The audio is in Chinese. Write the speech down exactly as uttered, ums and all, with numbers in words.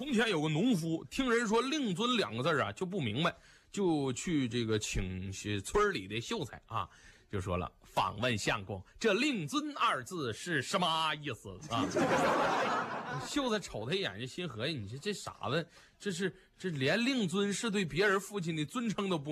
从前有个农夫，听人说令尊两个字啊就不明白，就去这个请村里的秀才啊，就说了，访问相公，这令尊二字是什么意思啊？秀才瞅他一眼就心合计，你这这傻子，这是这连令尊是对别人父亲的尊称都不